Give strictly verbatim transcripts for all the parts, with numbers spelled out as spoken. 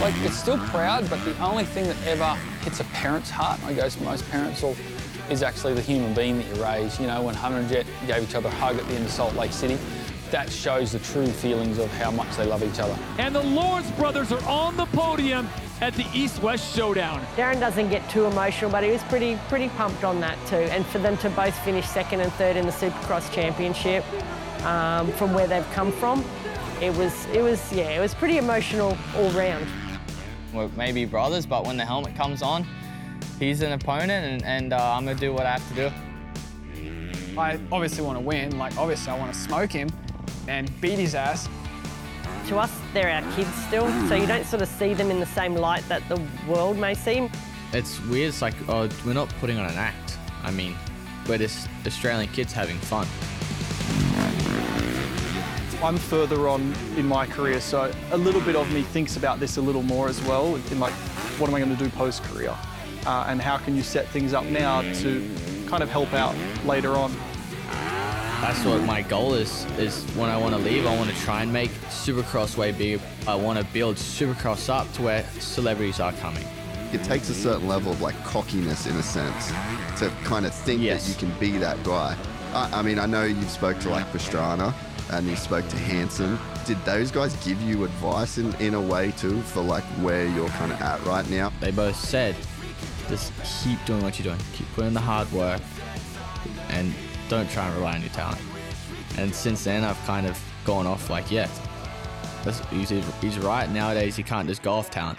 like, it's still proud, but the only thing that ever hits a parent's heart, I guess most parents will, is actually the human being that you raise. You know, when Hunter and Jet gave each other a hug at the end of Salt Lake City, that shows the true feelings of how much they love each other. And the Lawrence brothers are on the podium at the East-West Showdown. Darren doesn't get too emotional, but he was pretty pretty pumped on that too. And for them to both finish second and third in the Supercross Championship, um, from where they've come from, it was it was yeah, it was pretty emotional all round. We're maybe brothers, but when the helmet comes on, he's an opponent, and, and uh, I'm gonna do what I have to do. I obviously want to win. Like, obviously, I want to smoke him and beat his ass. To us, they're our kids still, so you don't sort of see them in the same light that the world may see them. It's weird. It's like, oh, we're not putting on an act. I mean, we're just Australian kids having fun. I'm further on in my career, so a little bit of me thinks about this a little more as well, in like, what am I going to do post-career? Uh, and how can you set things up now to kind of help out later on? That's what my goal is, is when I want to leave, I want to try and make Supercross way bigger. I want to build Supercross up to where celebrities are coming. It takes a certain level of like cockiness, in a sense, to kind of think yes. that you can be that guy. I, I mean, I know you've spoke to like Pastrana and you spoke to Hanson. Did those guys give you advice in, in a way too for like where you're kind of at right now? They both said, just keep doing what you're doing. Keep putting in the hard work and don't try and rely on your talent. And since then, I've kind of gone off like, yeah, that's, he's, he's right. Nowadays, you can't just go off talent.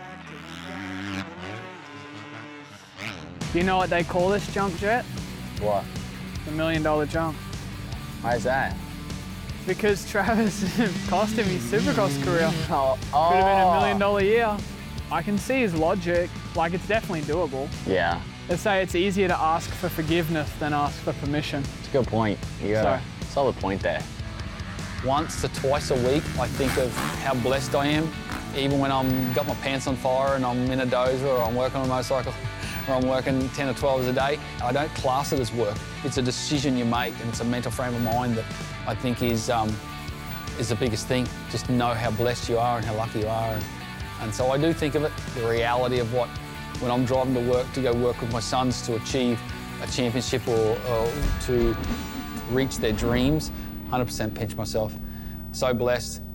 Do you know what they call this jump, Jet? What? The million dollar jump. Why is that? Because Travis cost him his Supercross career. Oh, oh. Could have been a million dollar year. I can see his logic. Like, it's definitely doable. Yeah. Let's say it's easier to ask for forgiveness than ask for permission. It's a good point. You got a solid point there. Once to twice a week, I think of how blessed I am. Even when I'm got my pants on fire and I'm in a dozer or I'm working on a motorcycle or I'm working ten or twelve hours a day, I don't class it as work. It's a decision you make, and it's a mental frame of mind that I think is, um, is the biggest thing. Just know how blessed you are and how lucky you are. And, and so I do think of it, the reality of what, when I'm driving to work to go work with my sons to achieve a championship or, or to reach their dreams, one hundred percent pinch myself. So blessed.